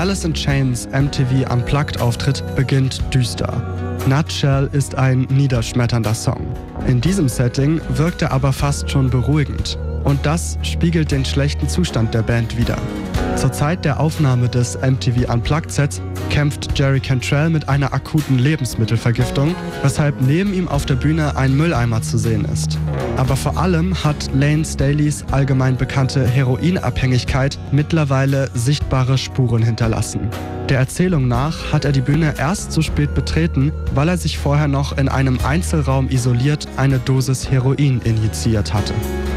Alice in Chains MTV Unplugged-Auftritt beginnt düster. Nutshell ist ein niederschmetternder Song. In diesem Setting wirkt er aber fast schon beruhigend. Und das spiegelt den schlechten Zustand der Band wider. Zur Zeit der Aufnahme des MTV Unplugged-Sets kämpft Jerry Cantrell mit einer akuten Lebensmittelvergiftung, weshalb neben ihm auf der Bühne ein Mülleimer zu sehen ist. Aber vor allem hat Layne Staley's allgemein bekannte Heroinabhängigkeit mittlerweile sichtbare Spuren hinterlassen. Der Erzählung nach hat er die Bühne erst zu spät betreten, weil er sich vorher noch in einem Einzelraum isoliert eine Dosis Heroin injiziert hatte.